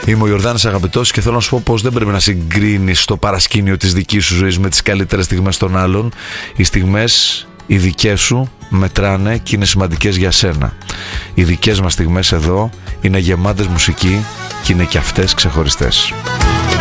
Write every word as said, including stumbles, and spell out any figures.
Είμαι ο Ιορδάνης Αγαπητός και θέλω να σου πω πως δεν πρέπει να συγκρίνεις το παρασκήνιο της δικής σου ζωής με τις καλύτερες στιγμές των άλλων. Οι στιγμές οι δικές σου μετράνε και είναι σημαντικές για σένα. Οι δικές μας στιγμές εδώ είναι γεμάτες μουσική και είναι και αυτές ξεχωριστές.